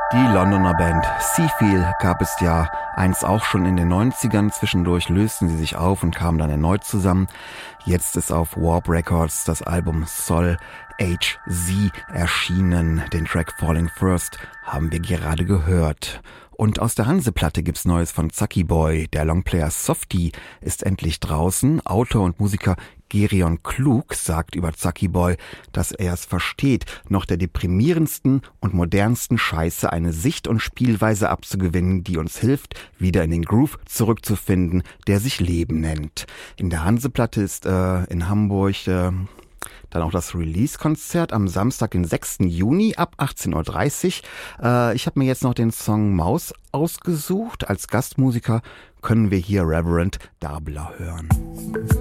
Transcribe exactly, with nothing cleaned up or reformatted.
Die Londoner Band Seafeel gab es ja einst auch schon in den neunzigern. Zwischendurch lösten sie sich auf und kamen dann erneut zusammen. Jetzt ist auf Warp Records das Album Sol H Z erschienen. Den Track Falling First haben wir gerade gehört. Und aus der Hanse-Platte gibt's Neues von Zacki Boy. Der Longplayer Softie ist endlich draußen. Autor und Musiker Gerion Klug sagt über Zacki Boy, dass er es versteht, noch der deprimierendsten und modernsten Scheiße eine Sicht und Spielweise abzugewinnen, die uns hilft, wieder in den Groove zurückzufinden, der sich Leben nennt. In der Hanse-Platte ist äh, in Hamburg äh, dann auch das Release-Konzert am Samstag, den sechsten Juni ab achtzehn Uhr dreißig. Äh, ich habe mir jetzt noch den Song Maus ausgesucht. Als Gastmusiker können wir hier Reverend Dabler hören.